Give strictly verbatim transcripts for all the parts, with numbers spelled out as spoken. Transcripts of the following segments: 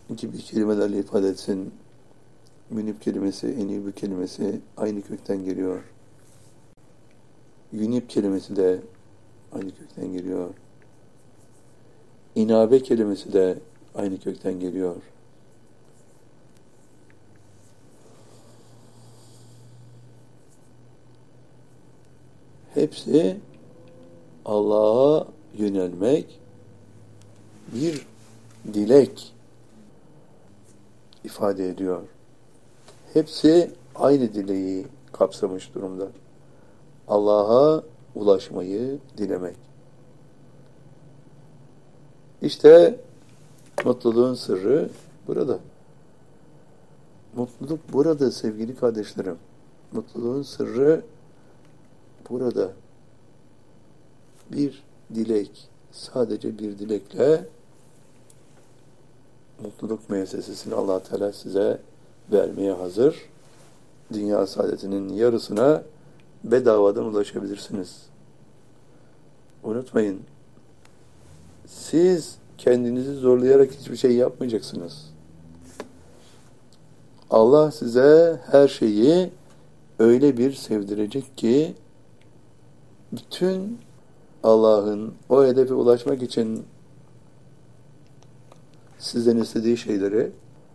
gibi kelimelerle ifade etsin. Münib kelimesi, enib kelimesi aynı kökten geliyor. Yünib kelimesi de aynı kökten geliyor. İnabe kelimesi de aynı kökten geliyor. Hepsi Allah'a yönelmek, bir dilek ifade ediyor. Hepsi aynı dileği kapsamış durumda. Allah'a ulaşmayı dilemek. İşte mutluluğun sırrı burada. Mutluluk burada sevgili kardeşlerim. Mutluluğun sırrı burada. Bir dilek, sadece bir dilekle mutluluk müessesesini Allah Teala size vermeye hazır. Dünya saadetinin yarısına bedavadan ulaşabilirsiniz. Unutmayın, siz kendinizi zorlayarak hiçbir şey yapmayacaksınız. Allah size her şeyi öyle bir sevdirecek ki bütün Allah'ın o hedefe ulaşmak için sizden istediği şeyleri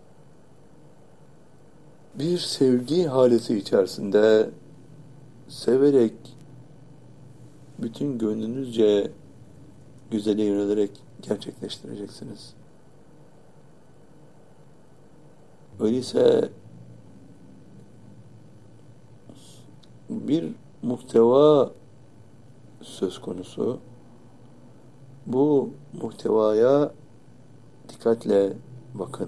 bir sevgi haleti içerisinde severek, bütün gönlünüzce güzele yönelerek gerçekleştireceksiniz. Öyleyse bir muhteva söz konusu. Bu muhtevaya dikkatle bakın.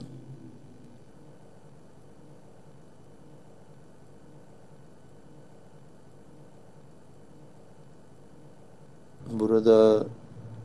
Burada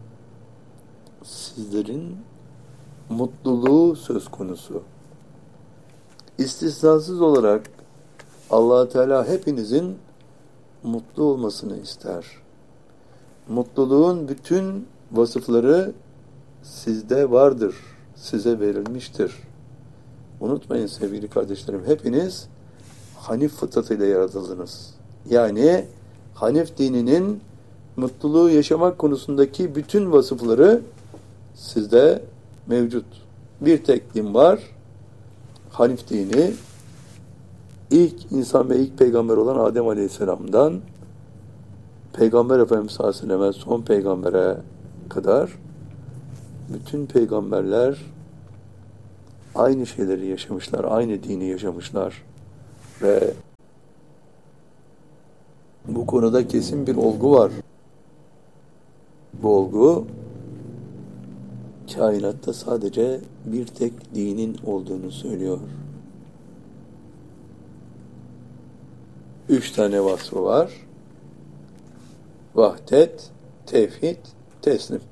sizlerin mutluluğu söz konusu. İstisnasız olarak Allah Teala hepinizin mutlu olmasını ister. Mutluluğun bütün vasıfları sizde vardır, size verilmiştir. Unutmayın sevgili kardeşlerim, hepiniz Hanif fıtratıyla yaratıldınız. Yani Hanif dininin mutluluğu yaşamak konusundaki bütün vasıfları sizde mevcut. Bir tek din var, Hanif dini. İlk insan ve ilk peygamber olan Adem Aleyhisselam'dan Peygamber Efendimiz sallallahu aleyhi ve sellem'e, son peygambere kadar bütün peygamberler aynı şeyleri yaşamışlar, aynı dini yaşamışlar ve bu konuda kesin bir olgu var. Bu olgu, kainatta sadece bir tek dinin olduğunu söylüyor. Üç tane vasfı var. Vahdet, tevhid, teslim.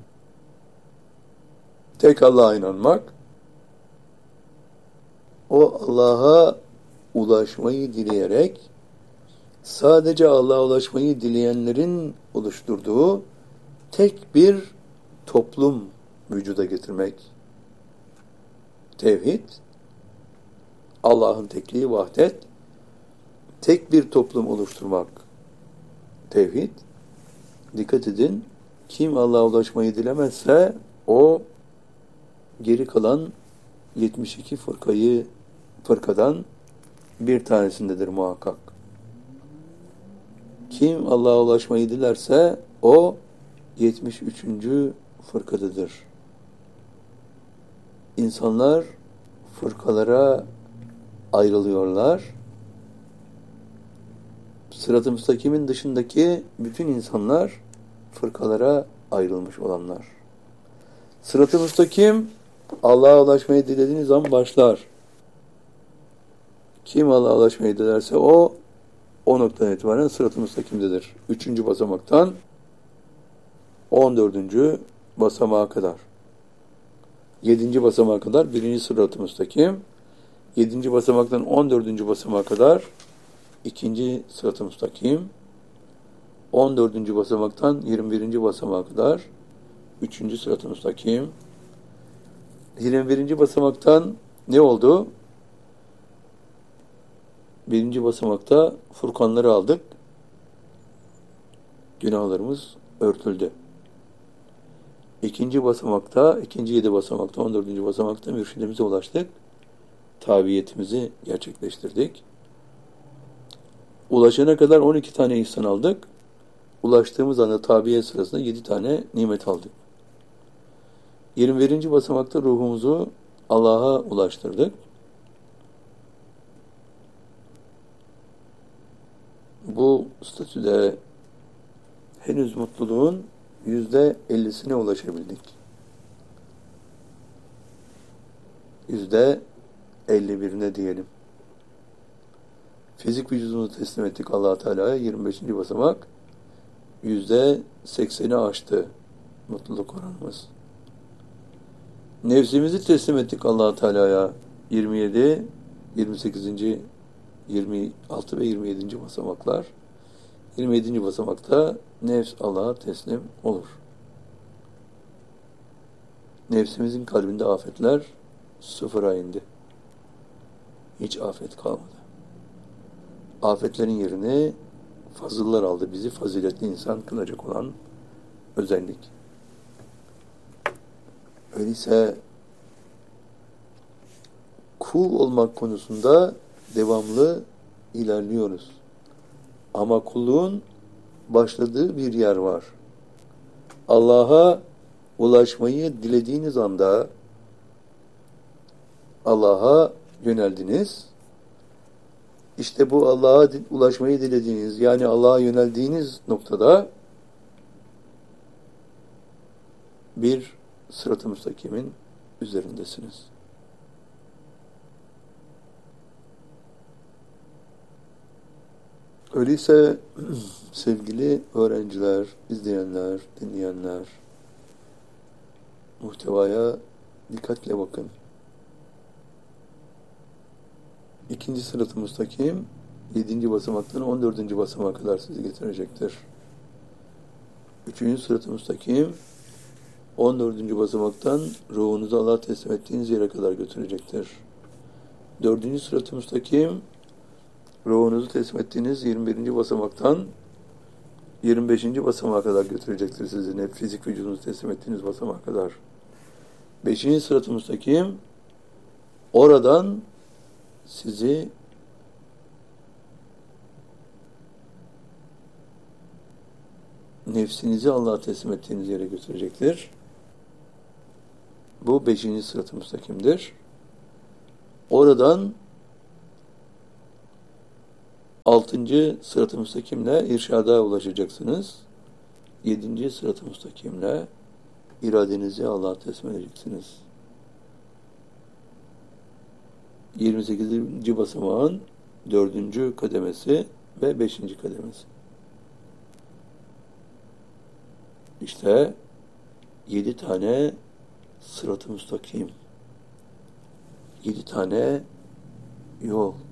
Tek Allah'a inanmak, o Allah'a ulaşmayı dileyerek, sadece Allah'a ulaşmayı dileyenlerin oluşturduğu tek bir toplum vücuda getirmek. Tevhid, Allah'ın tekliği, vahdet, tek bir toplum oluşturmak. Tevhid, dikkat edin, kim Allah'a ulaşmayı dilemezse o geri kalan yetmiş iki fırkayı fırkadan bir tanesindedir muhakkak. Kim Allah'a ulaşmayı dilerse o yetmiş üçüncü fırkadadır. İnsanlar fırkalara ayrılıyorlar. Sırat-ı müstakimin dışındaki bütün insanlar fırkalara ayrılmış olanlar. Sırat-ı müstakim Allah'a ulaşmayı dilediğiniz zaman başlar. Kim Allah'a ulaşmayı dilerse o o noktadan itibaren sırat-ı müstakimdedir. Üçüncü basamaktan on dördüncü basamağa kadar. Yedinci basamağa kadar birinci sırat-ı müstakim. Yedinci basamaktan on dördüncü basamağa kadar ikinci sırat-ı müstakim. On dördüncü basamaktan yirmi birinci basamağa kadar üçüncü sırat-ı müstakim. yirmi birinci basamaktan ne oldu? Birinci basamakta Furkanları aldık. Günahlarımız örtüldü. İkinci basamakta, ikinci yedi basamakta, on dördüncü basamakta mürşidimize ulaştık. Tabiyetimizi gerçekleştirdik. Ulaşana kadar on iki tane ihsan aldık. Ulaştığımız anda tabiyet sırasında yedi tane nimet aldık. yirmi birinci basamakta ruhumuzu Allah'a ulaştırdık. Bu statüde henüz mutluluğun yüzde ellisine ulaşabildik. Yüzde elli birine diyelim. Fizik vücudumuzu teslim ettik Allah Teala'ya. yirmi beşinci basamak yüzde sekseni aştı mutluluk oranımız. Nefsimizi teslim ettik Allah Teala'ya. yirmi yedi, yirmi sekizinci, yirmi altı ve yirmi yedinci basamaklar. yirmi yedinci basamakta nefs Allah'a teslim olur. Nefsimizin kalbinde afetler sıfıra indi. Hiç afet kalmadı. Afetlerin yerini fazıllar aldı. Bizi faziletli insan kılacak olan özellik. Öyleyse kul olmak konusunda devamlı ilerliyoruz. Ama kulluğun başladığı bir yer var. Allah'a ulaşmayı dilediğiniz anda Allah'a yöneldiniz. İşte bu Allah'a ulaşmayı dilediğiniz, yani Allah'a yöneldiğiniz noktada bir sırat-ı müstakimin üzerindesiniz. Öyleyse sevgili öğrenciler, izleyenler, dinleyenler, muhtevaya dikkatle bakın. İkinci sırat-ı müstakim, yedinci basamaktan on dördüncü basamağa kadar sizi getirecektir. Üçüncü sırat-ı müstakim, on dördüncü basamaktan ruhunuzu Allah'a teslim ettiğiniz yere kadar götürecektir. Dördüncü sırat-ı müstakim, ruhunuzu teslim ettiğiniz yirmi birinci basamaktan yirmi beşinci basamağa kadar götürecektir sizi. Hep fizik vücudunuzu teslim ettiğiniz basamağa kadar. Beşinci sırat-ı müstakim, oradan sizi nefsinizi Allah'a teslim ettiğiniz yere götürecektir. Bu beşinci sırat-ı müstakimdir. Oradan altıncı sırat-ı müstakimle irşada ulaşacaksınız. Yedinci sırat-ı müstakimle iradenizi Allah'a teslim edeceksiniz. yirmi sekizinci basamağın dördüncü kademesi ve beşinci kademesi. İşte yedi tane sırat-ı müstakim. Yedi tane yol.